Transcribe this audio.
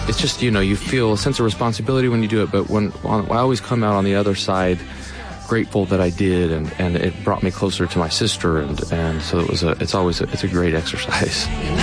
it's just, you feel a sense of responsibility when you do it, but I always come out on the other side grateful that I did, and it brought me closer to my sister, and so it's a great exercise.